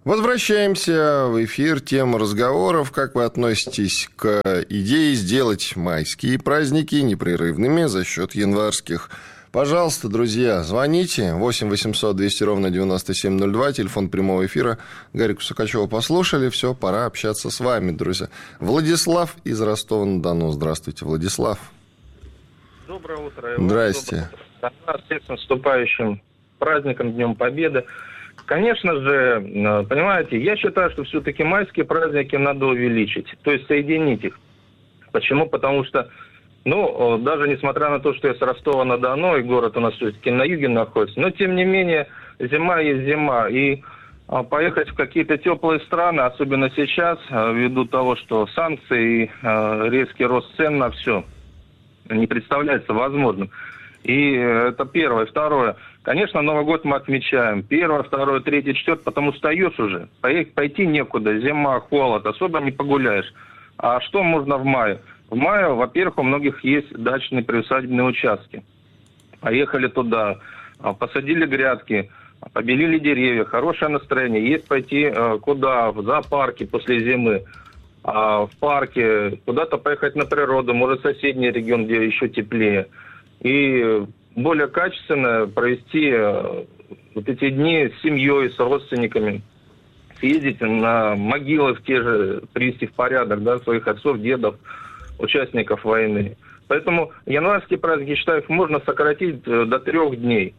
Возвращаемся в эфир. Тема разговоров. Как вы относитесь к идее сделать майские праздники непрерывными за счет январских? Пожалуйста, друзья, звоните. 8 800 200 ровно 9702. Телефон прямого эфира. Гарика Сукачева послушали. Все, пора общаться с вами, друзья. Владислав из Ростова-на-Дону. Здравствуйте, Владислав. Доброе утро. Здрасте. Всех с наступающим праздником, Днем Победы. Конечно же, понимаете, я считаю, что все-таки майские праздники надо увеличить, то есть соединить их. Почему? Потому что, даже несмотря на то, что я с Ростова-на-Дону, и город у нас все-таки на юге находится, но тем не менее, зима есть зима, и поехать в какие-то теплые страны, особенно сейчас, ввиду того, что санкции и резкий рост цен на все не представляется возможным. И это первое. Второе. Конечно, Новый год мы отмечаем. 1, 2, 3, 4, потому устаешь уже. Пойти некуда. Зима, холод. Особо не погуляешь. А что можно в мае? В мае, во-первых, у многих есть дачные приусадебные участки. Поехали туда, посадили грядки, побелили деревья, хорошее настроение. Есть пойти куда? В зоопарке после зимы. В парке, куда-то поехать на природу, может, соседний регион, где еще теплее. И более качественно провести вот эти дни с семьей, с родственниками, съездить на могилы в те же, привести в порядок, да, своих отцов, дедов, участников войны. Поэтому январские праздники, считаю, их можно сократить до 3 дней.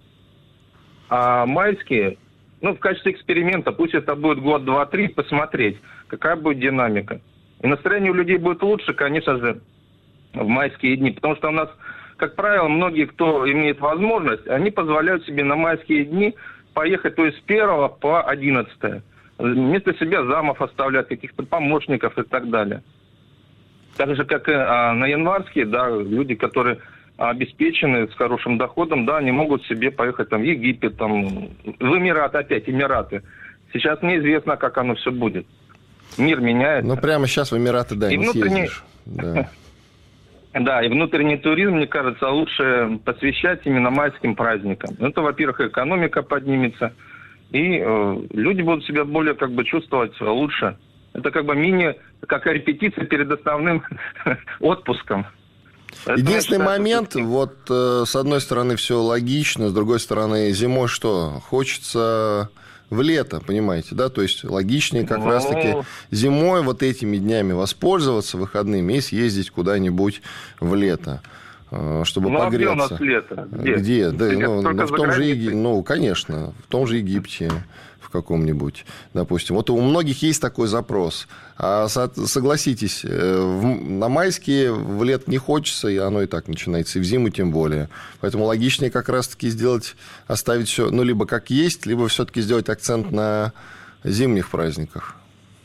А майские, в качестве эксперимента, пусть это будет год, 2, 3, посмотреть, какая будет динамика. И настроение у людей будет лучше, конечно же, в майские дни, потому что у нас, как правило, многие, кто имеет возможность, они позволяют себе на майские дни поехать, то есть с 1 по 11. Вместо себя замов оставлять, каких-то помощников и так далее. Так же, как и на январские, да, люди, которые обеспечены, с хорошим доходом, да, они могут себе поехать там, в Египет, там, в Эмираты опять, Эмираты. Сейчас неизвестно, как оно все будет. Мир меняется. Прямо сейчас в Эмираты, да, не съездишь. Да. Да, и внутренний туризм, мне кажется, лучше посвящать именно майским праздникам. Это, во-первых, экономика поднимется, и люди будут себя более чувствовать лучше. Это как репетиция перед основным отпуском. Единственный момент, с одной стороны, все логично, с другой стороны, зимой что? Хочется в лето, понимаете, да? То есть логичнее как раз-таки зимой вот этими днями воспользоваться выходными и съездить куда-нибудь в лето, чтобы погреться. А где у нас лето? Где? Да, в том же, конечно, в том же Египте, в каком-нибудь, допустим. Вот у многих есть такой запрос. А согласитесь, на майские в лето не хочется, и оно и так начинается, и в зиму тем более. Поэтому логичнее как раз-таки оставить все, либо как есть, либо все-таки сделать акцент на зимних праздниках.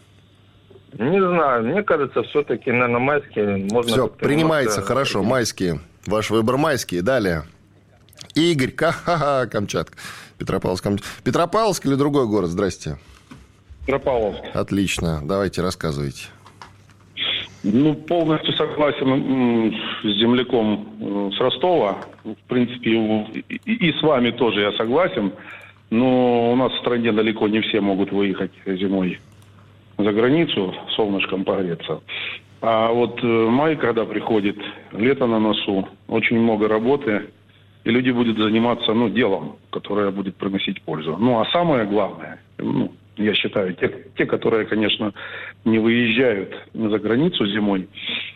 Не знаю, мне кажется, все-таки, наверное, майские можно... Все, принимается, хорошо, майские. Ваш выбор майские. Далее. Игорь, Камчатка. Петропавловск или другой город? Здрасте. Петропавловск. Отлично. Давайте, рассказывайте. Полностью согласен с земляком с Ростова. В принципе, и с вами тоже я согласен. Но у нас в стране далеко не все могут выехать зимой за границу, солнышком погреться. А вот май, когда приходит, лето на носу, очень много работы, и люди будут заниматься, делом, которое будет приносить пользу. А самое главное, я считаю, те, которые, конечно, не выезжают за границу зимой.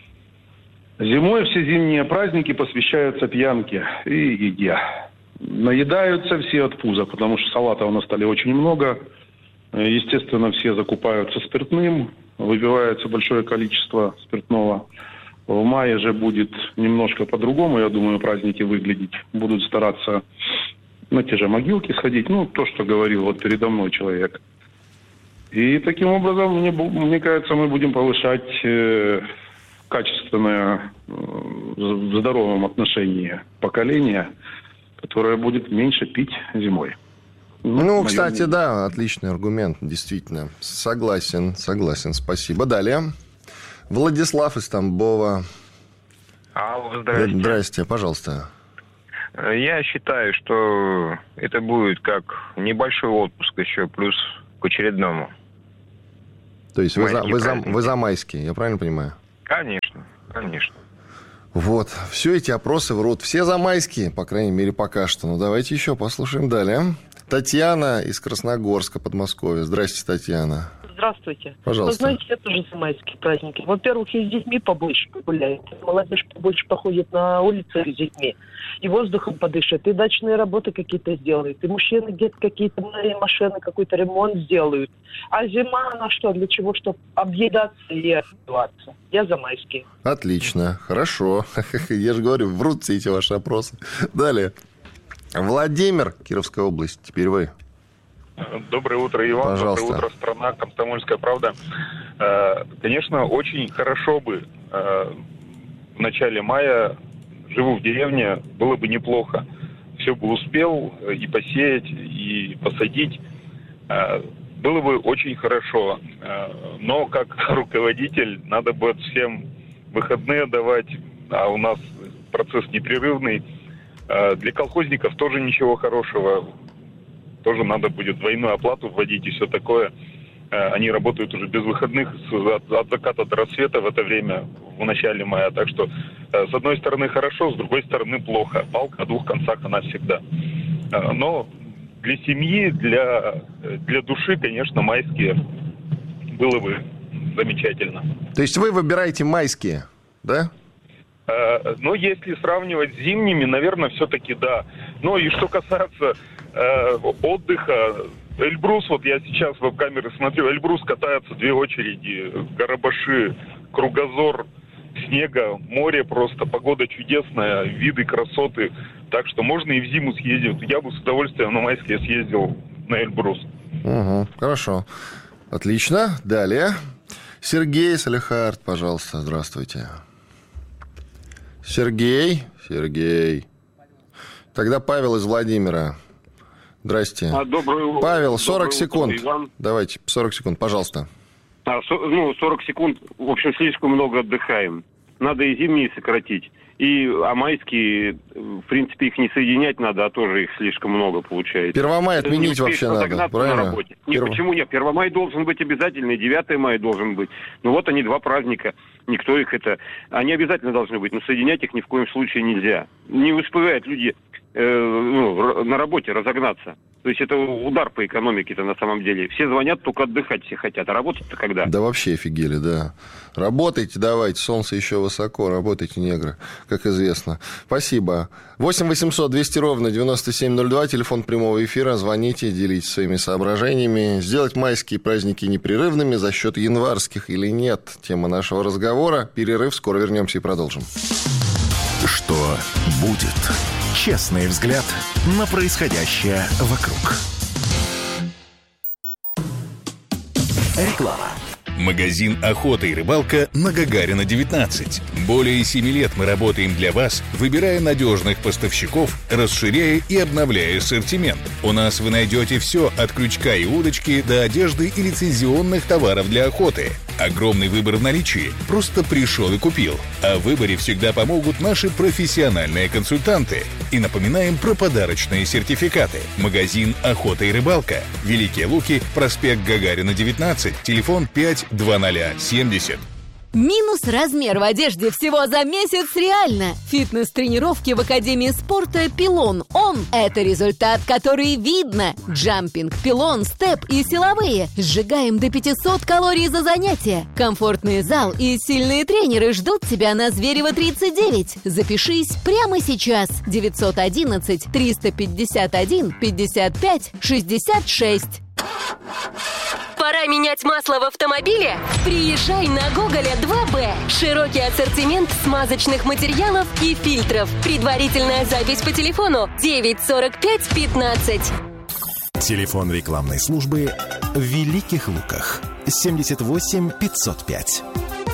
Зимой все зимние праздники посвящаются пьянке и еде. Наедаются все от пуза, потому что салата на столе очень много. Естественно, все закупаются спиртным, выпивается большое количество спиртного. В мае же будет немножко по-другому, я думаю, праздники выглядеть. Будут стараться на те же могилки сходить, то, что говорил передо мной человек. И таким образом, мне кажется, мы будем повышать качественное, в здоровом отношении поколение, которое будет меньше пить зимой. Кстати, да, отличный аргумент, действительно. Согласен, спасибо. Далее. Владислав из Тамбова. Здрасте. Здрасте, пожалуйста. Я считаю, что это будет как небольшой отпуск еще, плюс к очередному. То есть вы за майские, я правильно понимаю? Конечно. Вот, все эти опросы врут. Все за майские, по крайней мере, пока что. Ну, давайте еще послушаем далее. Татьяна из Красногорска, Подмосковья. Здрасте, Татьяна. Здравствуйте. Пожалуйста. Вы знаете, я тоже за майские праздники. Во-первых, и с детьми побольше погуляет. Молодежь побольше походит на улице с детьми. И воздухом подышит, и дачные работы какие-то сделают. И мужчины где-то какие-то машины, какой-то ремонт сделают. А зима, она что? Для чего? Чтобы объедаться и отбиваться. Я за майские. Отлично, хорошо. Я же говорю, врут все эти ваши опросы. Далее. Владимир, Кировская область. Теперь вы. Доброе утро, Иван. Пожалуйста. Доброе утро, страна, Комсомольская правда. Конечно, очень хорошо бы в начале мая, живу в деревне, было бы неплохо. Все бы успел и посеять, и посадить. Было бы очень хорошо. Но как руководитель надо будет всем выходные давать, а у нас процесс непрерывный. Для колхозников тоже ничего хорошего. Тоже надо будет двойную оплату вводить и все такое. Они работают уже без выходных от заката до рассвета в это время, в начале мая. Так что, с одной стороны, хорошо, с другой стороны, плохо. Палка о двух концах она всегда. Но для семьи, для души, конечно, майские было бы замечательно. То есть вы выбираете майские, да? Но если сравнивать с зимними, наверное, все-таки да. Ну и что касается отдыха, Эльбрус, вот я сейчас в веб-камеры смотрю, Эльбрус катается две очереди, Карабаши, кругозор снега, море просто, погода чудесная, виды, красоты. Так что можно и в зиму съездить. Я бы с удовольствием на майские съездил на Эльбрус. Угу, хорошо. Отлично. Далее. Сергей Салихард, пожалуйста, здравствуйте. Сергей. Тогда Павел из Владимира. Здрасте. Павел, 40 секунд. Иван. Давайте, 40 секунд, пожалуйста. 40 секунд, в общем, слишком много отдыхаем. Надо и зимние сократить. А майские, в принципе, их не соединять надо, а тоже их слишком много получается. Первомай отменить вообще надо, правильно? Почему нет? Первомай должен быть обязательно, и 9 мая должен быть. Ну вот они, два праздника. Никто их они обязательно должны быть, но соединять их ни в коем случае нельзя. Не успевают люди на работе разогнаться. То есть это удар по экономике-то на самом деле. Все звонят, только отдыхать все хотят. А работать-то когда? Да вообще офигели, да. Работайте давайте, солнце еще высоко. Работайте, негры, как известно. Спасибо. 8 800 200 ровно 9702, телефон прямого эфира. Звоните, делитесь своими соображениями. Сделать майские праздники непрерывными за счет январских или нет? Тема нашего разговора. Перерыв, скоро вернемся и продолжим. Что будет? Честный взгляд на происходящее вокруг. Реклама. Магазин «Охота и рыбалка» на Гагарина, 19. Более 7 лет мы работаем для вас, выбирая надежных поставщиков, расширяя и обновляя ассортимент. У нас вы найдете все от крючка и удочки до одежды и лицензионных товаров для охоты. Огромный выбор в наличии. Просто пришел и купил. О выборе всегда помогут наши профессиональные консультанты. И напоминаем про подарочные сертификаты. Магазин «Охота и рыбалка». Великие Луки, проспект Гагарина, 19. Телефон 52070. Минус размер в одежде всего за месяц реально. Фитнес-тренировки в Академии спорта «Пилон». Это результат, который видно. Джампинг, пилон, степ и силовые. Сжигаем до 500 калорий за занятие. Комфортный зал и сильные тренеры ждут тебя на Зверева, 39. Запишись прямо сейчас. 911 351 55 66. Пора менять масло в автомобиле? Приезжай на Гоголя 2Б. Широкий ассортимент смазочных материалов и фильтров. Предварительная запись по телефону 945 15. Телефон рекламной службы в Великих Луках 78 505.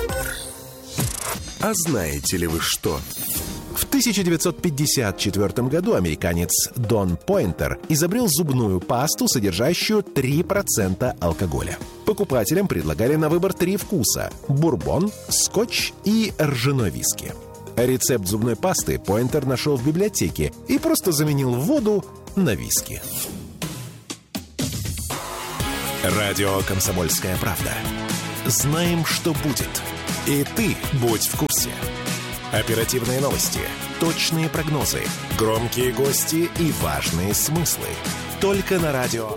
А знаете ли вы что? В 1954 году американец Дон Пойнтер изобрел зубную пасту, содержащую 3% алкоголя. Покупателям предлагали на выбор 3 вкуса – бурбон, скотч и ржаной виски. Рецепт зубной пасты Пойнтер нашел в библиотеке и просто заменил воду на виски. Радио «Комсомольская правда». Знаем, что будет. И ты будь в курсе. Оперативные новости, точные прогнозы, громкие гости и важные смыслы. Только на радио.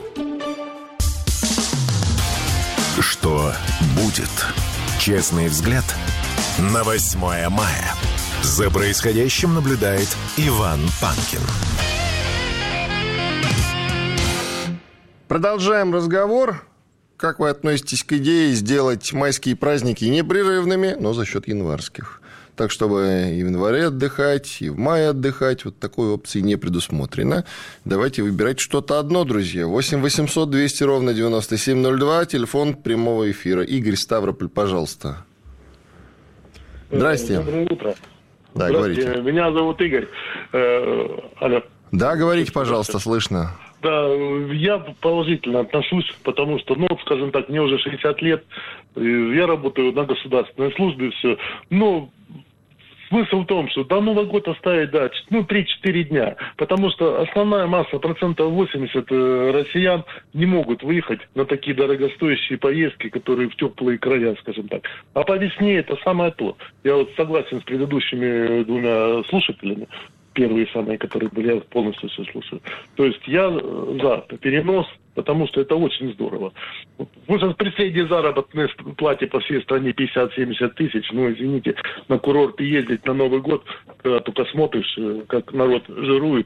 Что будет? Честный взгляд на 8 мая. За происходящим наблюдает Иван Панкин. Продолжаем разговор. Как вы относитесь к идее сделать майские праздники непрерывными, но за счет январских? Так, чтобы и в январе отдыхать, и в мае отдыхать. Вот такой опции не предусмотрено. Давайте выбирать что-то одно, друзья. 8 800 200 ровно 9702. Телефон прямого эфира. Игорь, Ставрополь, пожалуйста. Здрасте. Доброе утро. Да, говорите. Меня зовут Игорь. Алло. Да, говорите, пожалуйста, слышно. Да, я положительно отношусь, потому что, скажем так, мне уже 60 лет, я работаю на государственной службе, все. Но смысл в том, что до Нового года оставить, 3-4 дня, потому что основная масса, 80% россиян не могут выехать на такие дорогостоящие поездки, которые в теплые края, скажем так. А по весне это самое то. Я вот согласен с предыдущими двумя слушателями. Первые самые, которые были, я полностью все слушаю. То есть я за перенос, потому что это очень здорово. Может, при средней заработной плате по всей стране 50-70 тысяч, извините, на курорты ездить на Новый год, когда только смотришь, как народ жирует,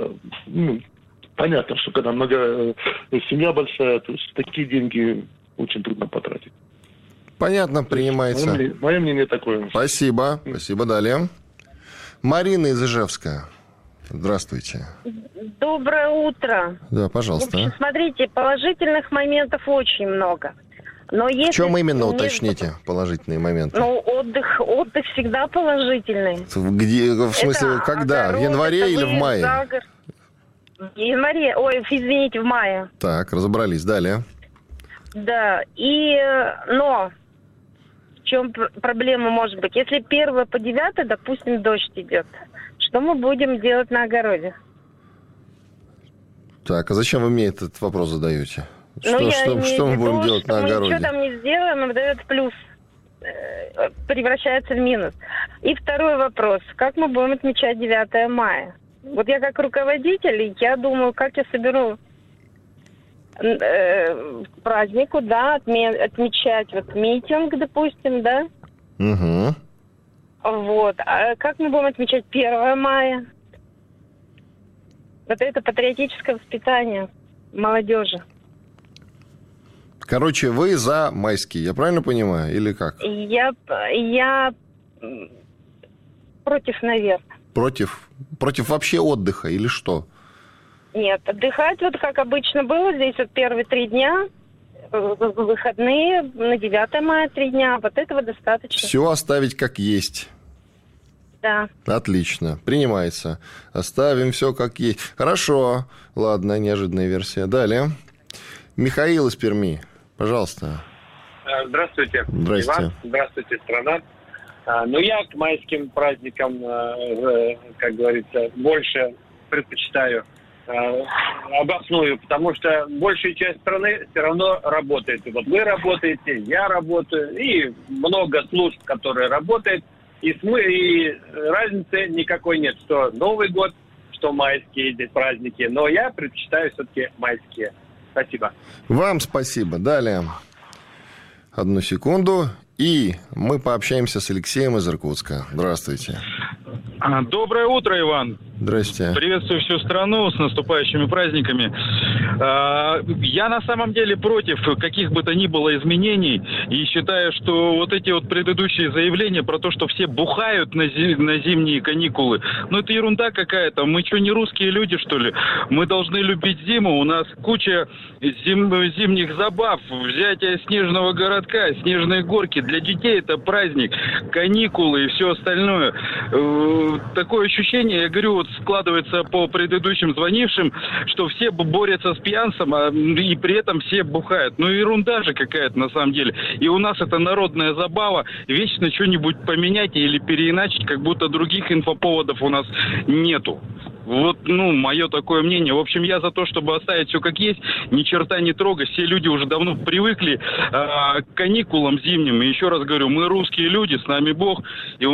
понятно, что когда семья большая, то есть такие деньги очень трудно потратить. Понятно, принимается. Мое мнение такое. Спасибо. Спасибо. Далее. Марина из Ижевска. Здравствуйте. Доброе утро. Да, пожалуйста. В общем, смотрите, положительных моментов очень много. Но если в чем именно, уточните, положительные моменты? Отдых всегда положительный. Где, в смысле, это когда? Огород, в январе или в мае? В январе, в мае. Так, разобрались. Далее. Да, но... В чем проблема может быть? Если 1 по 9, допустим, дождь идет, что мы будем делать на огороде? Так, а зачем вы мне этот вопрос задаете? Что мы будем делать на огороде? Мы ничего там не сделаем, и дает плюс, превращается в минус. И второй вопрос. Как мы будем отмечать 9 мая? Вот я как руководитель, я думаю, как я соберу празднику, отмечать митинг, допустим, Угу. А как мы будем отмечать 1 мая? Вот это патриотическое воспитание молодежи. Короче, вы за майские, я правильно понимаю, или как? Я против, наверное. Против вообще отдыха или что? Нет, отдыхать, как обычно было, здесь первые 3 дня, выходные, на 9 мая 3 дня, этого достаточно. Все оставить как есть. Да. Отлично, принимается. Оставим все как есть. Хорошо, ладно, неожиданная версия. Далее. Михаил из Перми, пожалуйста. Здравствуйте. Здрасте. Иван. Здравствуйте, страна. Я к майским праздникам, как говорится, больше предпочитаю. Обосную, потому что большая часть страны все равно работает. И вы работаете, я работаю, и много служб, которые работают, и разницы никакой нет, что Новый год, что майские здесь праздники, но я предпочитаю все-таки майские. Спасибо. Вам спасибо. Далее. Одну секунду. И мы пообщаемся с Алексеем из Иркутска. Здравствуйте. Доброе утро, Иван. Здрасте. Приветствую всю страну с наступающими праздниками. Я на самом деле против каких бы то ни было изменений и считаю, что эти предыдущие заявления про то, что все бухают на зимние каникулы, это ерунда какая-то. Мы что, не русские люди, что ли? Мы должны любить зиму. У нас куча зимних забав, взятие снежного городка, снежные горки. Для детей это праздник, каникулы и все остальное. Такое ощущение, я говорю, складывается по предыдущим звонившим, что все борются с пьянством, и при этом все бухают. Ну, ерунда же какая-то на самом деле. И у нас это народная забава. Вечно что-нибудь поменять или переиначить, как будто других инфоповодов у нас нету. Вот, мое такое мнение. В общем, я за то, чтобы оставить все как есть, ни черта не трогать. Все люди уже давно привыкли к каникулам зимним. И еще раз говорю, мы русские люди, с нами Бог. И